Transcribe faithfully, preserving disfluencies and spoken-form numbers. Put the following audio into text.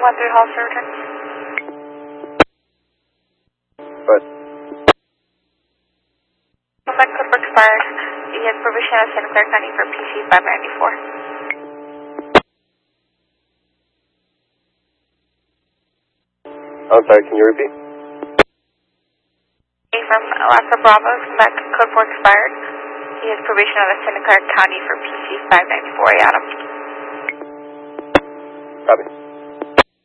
one three Hall Surgeon. But That code book expired. He has provision of Santa Clara County for P C five ninety-four. I'm sorry, can you repeat? From Alaska Bravo, that code four expired. He has probation out of Santa Clara County for P C five ninety-four, Adam. Copy.